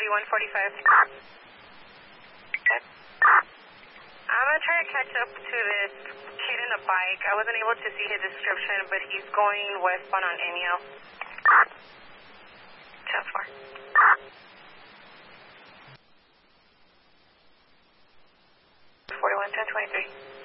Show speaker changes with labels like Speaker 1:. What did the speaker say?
Speaker 1: 4145. Okay. I'm going to try to catch up to this kid in the bike. I wasn't able to see his description, but he's going westbound on Inyo. 10-4. 41-10-23.